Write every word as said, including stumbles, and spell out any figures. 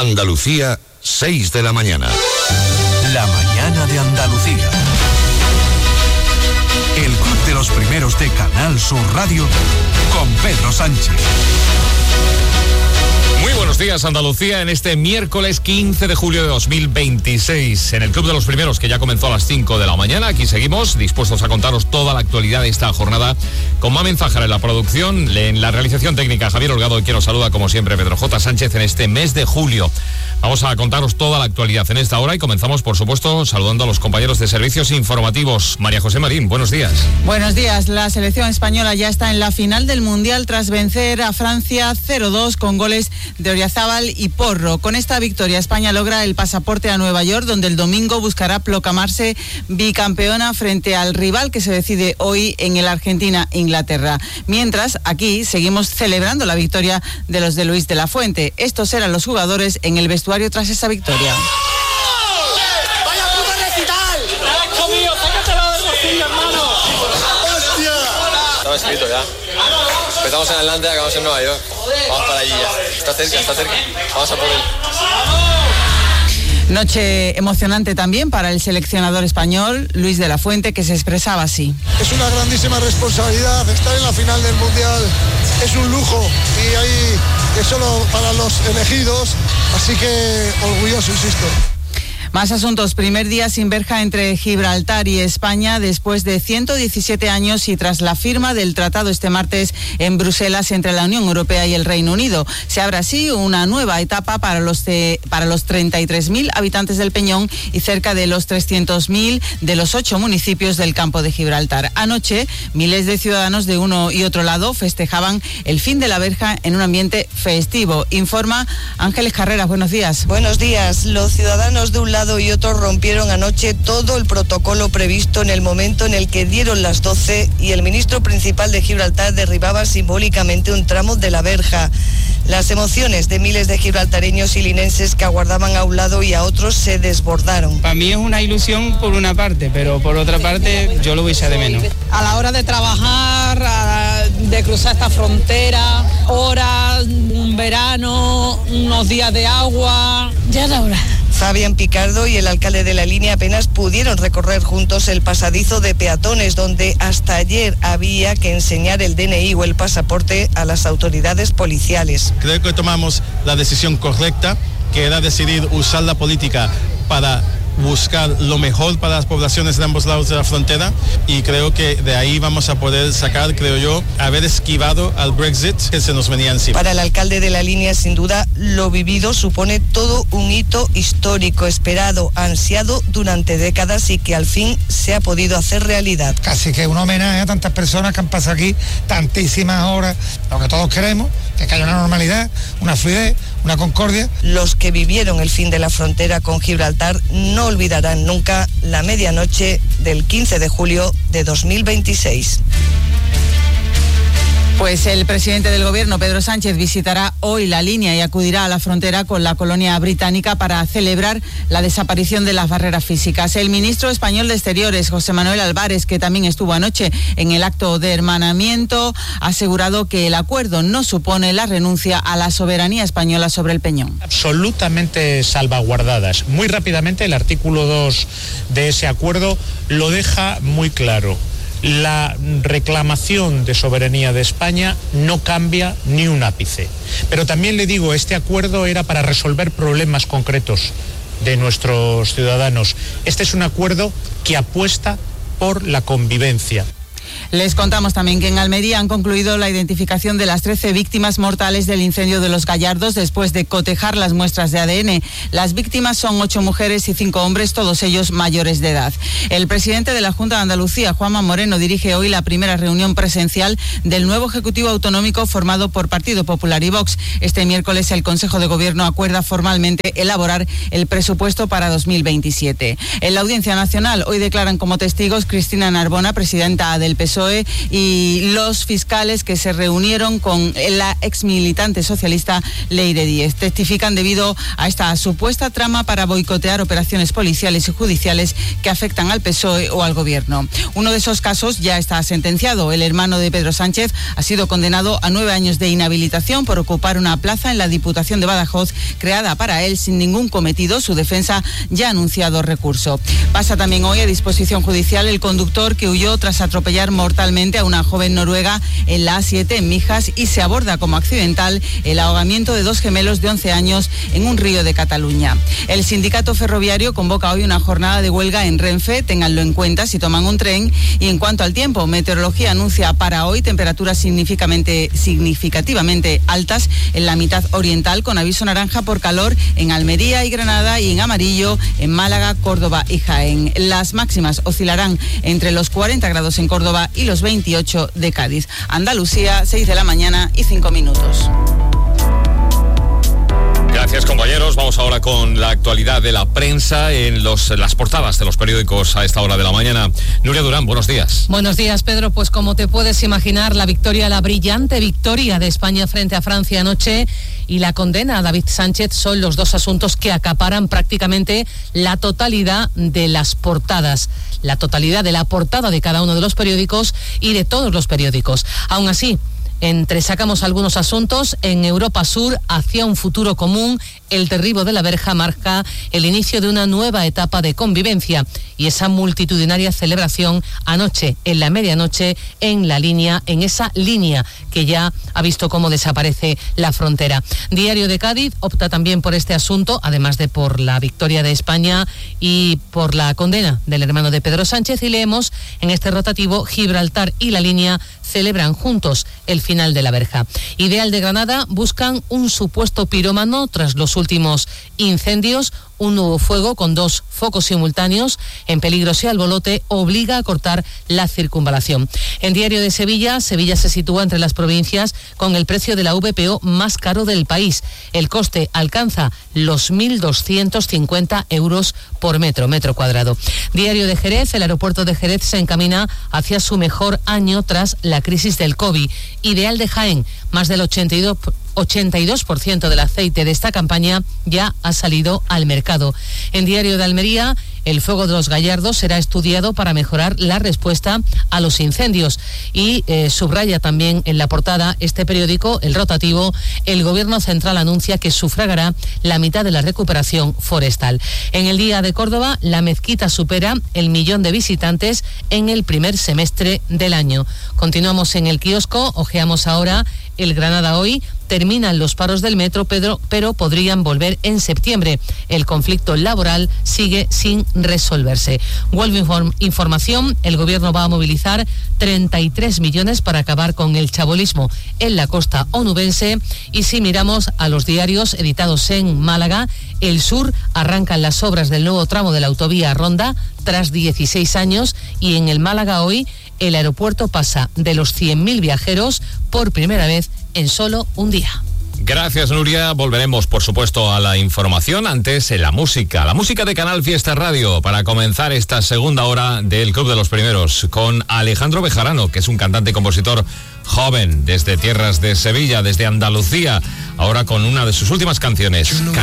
Andalucía, seis de la mañana. La mañana de Andalucía. El club de los primeros de Canal Sur Radio con Pedro Sánchez. Muy buenos días, Andalucía, en este miércoles quince de julio de dos mil veintiséis. En el Club de los Primeros, que ya comenzó a las cinco de la mañana, aquí seguimos, dispuestos a contaros toda la actualidad de esta jornada, con Mamen Zájara en la producción, en la realización técnica Javier Holgado, y quien nos saluda, como siempre, Pedro J. Sánchez, en este mes de julio. Vamos a contaros toda la actualidad en esta hora y comenzamos, por supuesto, saludando a los compañeros de servicios informativos. María José Marín, buenos días. Buenos días. La selección española ya está en la final del Mundial tras vencer a Francia cero dos con goles de Oriazábal y Porro. Con esta victoria, España logra el pasaporte a Nueva York, donde el domingo buscará proclamarse bicampeona frente al rival que se decide hoy en el Argentina-Inglaterra. Mientras, aquí seguimos celebrando la victoria de los de Luis de la Fuente. Estos eran los jugadores en el vestuario tras esa victoria. ¡Vaya puto recital! ¡Alex mío, sácatelo del bolsillo, hermano! ¡Hostia! Estaba escrito ya. Empezamos en Atlanta y acabamos en Nueva York. Vamos para allí ya. Está cerca, está cerca. Vamos a por él. Noche emocionante también para el seleccionador español, Luis de la Fuente, que se expresaba así. Es una grandísima responsabilidad estar en la final del Mundial. Es un lujo y ahí es solo para los elegidos, así que orgulloso, insisto. Más asuntos. Primer día sin verja entre Gibraltar y España después de ciento diecisiete años y tras la firma del tratado este martes en Bruselas entre la Unión Europea y el Reino Unido. Se abre así una nueva etapa para los, de, para los treinta y tres mil habitantes del Peñón y cerca de los trescientos mil de los ocho municipios del campo de Gibraltar. Anoche, miles de ciudadanos de uno y otro lado festejaban el fin de la verja en un ambiente festivo. Informa Ángeles Carreras. Buenos días. Buenos días. Los ciudadanos de un lado y otros rompieron anoche todo el protocolo previsto en el momento en el que dieron las doce y el ministro principal de Gibraltar derribaba simbólicamente un tramo de la verja. Las emociones de miles de gibraltareños y linenses que aguardaban a un lado y a otros se desbordaron. Para mí es una ilusión por una parte, pero por otra parte yo lo voy a echar de menos. A la hora de trabajar, a, de cruzar esta frontera, horas, un verano, unos días de agua, ya era hora. Fabián Picardo y el alcalde de la línea apenas pudieron recorrer juntos el pasadizo de peatones, donde hasta ayer había que enseñar el D N I o el pasaporte a las autoridades policiales. Creo que tomamos la decisión correcta, que era decidir usar la política para buscar lo mejor para las poblaciones de ambos lados de la frontera, y creo que de ahí vamos a poder sacar, creo yo, haber esquivado al Brexit que se nos venía encima. Para el alcalde de la línea, sin duda, lo vivido supone todo un hito histórico, esperado, ansiado durante décadas y que al fin se ha podido hacer realidad. Casi que un homenaje a tantas personas que han pasado aquí tantísimas horas, lo que todos queremos, que haya una normalidad, una fluidez, una concordia. Los que vivieron el fin de la frontera con Gibraltar no olvidarán nunca la medianoche del quince de julio de dos mil veintiséis. Pues el presidente del gobierno, Pedro Sánchez, visitará hoy la línea y acudirá a la frontera con la colonia británica para celebrar la desaparición de las barreras físicas. El ministro español de Exteriores, José Manuel Álvarez, que también estuvo anoche en el acto de hermanamiento, ha asegurado que el acuerdo no supone la renuncia a la soberanía española sobre el Peñón. Absolutamente salvaguardadas. Muy rápidamente, el artículo dos de ese acuerdo lo deja muy claro. La reclamación de soberanía de España no cambia ni un ápice. Pero también le digo, este acuerdo era para resolver problemas concretos de nuestros ciudadanos. Este es un acuerdo que apuesta por la convivencia. Les contamos también que en Almería han concluido la identificación de las trece víctimas mortales del incendio de Los Gallardos después de cotejar las muestras de A D N. Las víctimas son ocho mujeres y cinco hombres, todos ellos mayores de edad. El presidente de la Junta de Andalucía, Juanma Moreno, dirige hoy la primera reunión presencial del nuevo Ejecutivo Autonómico formado por Partido Popular y Vox. Este miércoles el Consejo de Gobierno acuerda formalmente elaborar el presupuesto para dos mil veintisiete. En la Audiencia Nacional hoy declaran como testigos Cristina Narbona, presidenta del P S O E, O E y los fiscales que se reunieron con la exmilitante socialista Leire Díez. Testifican debido a esta supuesta trama para boicotear operaciones policiales y judiciales que afectan al P S O E o al gobierno. Uno de esos casos ya está sentenciado. El hermano de Pedro Sánchez ha sido condenado a nueve años de inhabilitación por ocupar una plaza en la Diputación de Badajoz creada para él sin ningún cometido. Su defensa ya ha anunciado recurso. Pasa también hoy a disposición judicial el conductor que huyó tras atropellar mortalmente a una joven noruega en la A siete en Mijas, y se aborda como accidental el ahogamiento de dos gemelos de once años en un río de Cataluña. El sindicato ferroviario convoca hoy una jornada de huelga en Renfe, ténganlo en cuenta si toman un tren. Y en cuanto al tiempo, Meteorología anuncia para hoy temperaturas significativamente, significativamente altas en la mitad oriental, con aviso naranja por calor en Almería y Granada, y en amarillo en Málaga, Córdoba y Jaén. Las máximas oscilarán entre los cuarenta grados en Córdoba y los veintiocho de Cádiz. Andalucía, seis de la mañana y cinco minutos. Gracias, compañeros. Vamos ahora con la actualidad de la prensa en los, las portadas de los periódicos a esta hora de la mañana. Nuria Durán, buenos días. Buenos días, Pedro. Pues como te puedes imaginar, la victoria, la brillante victoria de España frente a Francia anoche y la condena a David Sánchez son los dos asuntos que acaparan prácticamente la totalidad de las portadas, la totalidad de la portada de cada uno de los periódicos y de todos los periódicos. Aún así, entresacamos algunos asuntos. En Europa Sur, hacia un futuro común, el derribo de la verja marca el inicio de una nueva etapa de convivencia, y esa multitudinaria celebración anoche, en la medianoche, en la línea, en esa línea que ya ha visto cómo desaparece la frontera. Diario de Cádiz opta también por este asunto, además de por la victoria de España y por la condena del hermano de Pedro Sánchez, y leemos en este rotativo: Gibraltar y la línea celebran juntos el final de la verja. Ideal de Granada buscan un supuesto pirómano tras los últimos incendios. Un nuevo fuego con dos focos simultáneos en Peligros y Albolote obliga a cortar la circunvalación. En Diario de Sevilla, Sevilla se sitúa entre las provincias con el precio de la V P O más caro del país. El coste alcanza los mil doscientos cincuenta euros por metro, metro cuadrado. Diario de Jerez, el aeropuerto de Jerez se encamina hacia su mejor año tras la crisis del COVID. Ideal de Jaén, más del ochenta y dos por ciento ochenta y dos por ciento del aceite de esta campaña ya ha salido al mercado. En Diario de Almería, el fuego de los Gallardos será estudiado para mejorar la respuesta a los incendios. Y eh, subraya también en la portada este periódico, El Rotativo: el Gobierno Central anuncia que sufragará la mitad de la recuperación forestal. En El Día de Córdoba, la mezquita supera el millón de visitantes en el primer semestre del año. Continuamos en el kiosco, ojeamos ahora el Granada Hoy. Terminan los paros del metro, Pedro, pero podrían volver en septiembre. El conflicto laboral sigue sin resolverse. Vuelve inform- información, el gobierno va a movilizar treinta y tres millones para acabar con el chabolismo en la costa onubense. Y si miramos a los diarios editados en Málaga, El Sur arrancan las obras del nuevo tramo de la autovía Ronda tras dieciséis años, y en el Málaga Hoy, el aeropuerto pasa de los cien mil viajeros por primera vez en solo un día. Gracias, Nuria. Volveremos, por supuesto, a la información. Antes, en la música. La música de Canal Fiesta Radio, para comenzar esta segunda hora del Club de los Primeros, con Alejandro Bejarano, que es un cantante y compositor joven, desde tierras de Sevilla, desde Andalucía, ahora con una de sus últimas canciones.